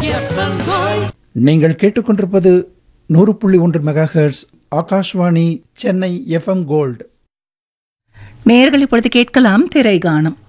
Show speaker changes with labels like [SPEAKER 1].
[SPEAKER 1] நீங்கள் கேட்டுக்கொண்டிருப்பது 100.1 megahertz Akashvani Chennai FM gold.
[SPEAKER 2] நேயர்கள் இப்பொழுது கேட்கலாம் திரை காணும்.